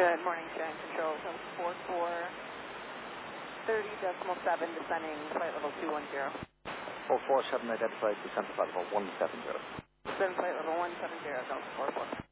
Good morning, Sharon Control. 4430.7 descending flight level 210. 447 identified descent flight level 170. Descend flight level 170, Delta 44.